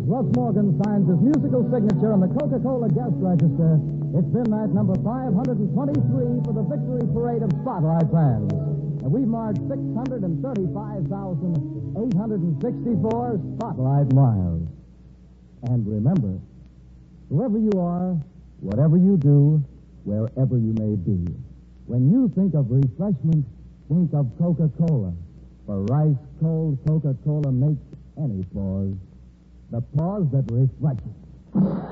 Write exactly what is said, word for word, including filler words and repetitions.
Russ Morgan signs his musical signature on the Coca-Cola guest register. It's been that number five hundred twenty-three for the victory parade of Spotlight fans. And we've marched six hundred thirty-five thousand eight hundred sixty-four Spotlight miles. And remember, whoever you are, whatever you do, wherever you may be, when you think of refreshment, think of Coca-Cola. For ice-cold Coca-Cola makes any pause the pause that refreshes.